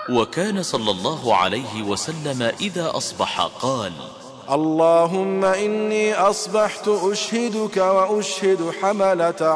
وكان صلى الله عليه وسلم إذا أصبح قال: اللهم إني أصبحت أشهدك وأشهد حملة